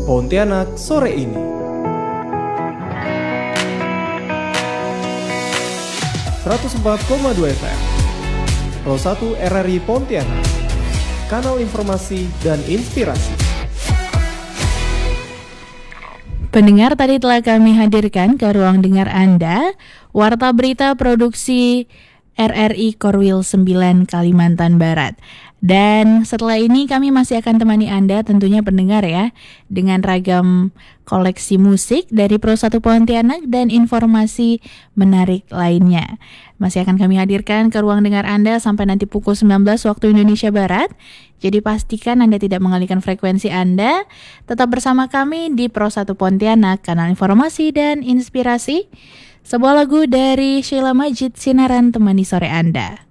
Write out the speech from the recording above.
Pontianak sore ini. .2 FM Pro 1 RRI Pontianak, kanal informasi dan inspirasi. Pendengar, tadi telah kami hadirkan ke ruang dengar Anda Warta Berita Produksi RRI Korwil 9 Kalimantan Barat. Dan setelah ini kami masih akan temani Anda tentunya pendengar ya, dengan ragam koleksi musik dari Pro 1 Pontianak dan informasi menarik lainnya. Masih akan kami hadirkan ke ruang dengar Anda sampai nanti pukul 19 waktu Indonesia Barat. Jadi pastikan Anda tidak mengalihkan frekuensi Anda. Tetap bersama kami di Pro 1 Pontianak, kanal informasi dan inspirasi. Sebuah lagu dari Sheila Majid, Sinaran temani sore Anda.